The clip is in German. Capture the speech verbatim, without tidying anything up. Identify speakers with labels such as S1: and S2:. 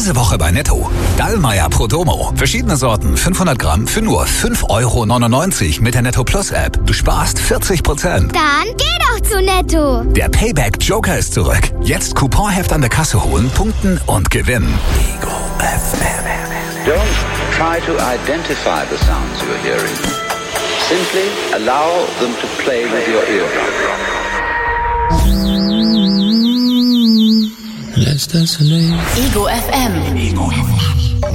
S1: Diese Woche bei Netto. Dallmayr Prodomo. Verschiedene Sorten, fünfhundert Gramm für nur fünf Euro neunundneunzig mit der Netto Plus App. Du sparst vierzig Prozent.
S2: Dann geh doch zu Netto.
S1: Der Payback Joker ist zurück. Jetzt Couponheft an der Kasse holen, punkten und gewinnen. Ego F M.
S3: Don't try to identify the sounds you're hearing. Simply allow them to play with your eardrum.
S4: Let's dance.
S5: Ego F M.
S1: Ego F M.